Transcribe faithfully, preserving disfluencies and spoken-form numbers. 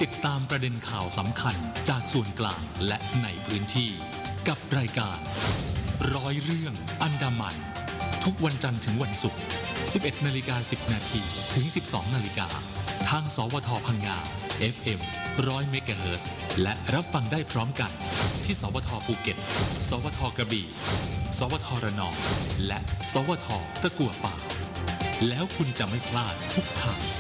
ติดตามประเด็นข่าวสำคัญจากส่วนกลางและในพื้นที่กับรายการร้อยเรื่องอันดามันทุกวันจันทร์ถึงวันศุกร์ สิบเอ็ดนาฬิกาสิบนาทีถึง สิบสองนาฬิกาทางสวทพังงา เอฟ เอ็ม หนึ่งร้อย เมกะเฮิรตซ์และรับฟังได้พร้อมกันที่สวทภูเก็ตสวทกระบี่สวทระนองและสวทตะกั่วป่าแล้วคุณจะไม่พลาดทุกข่าว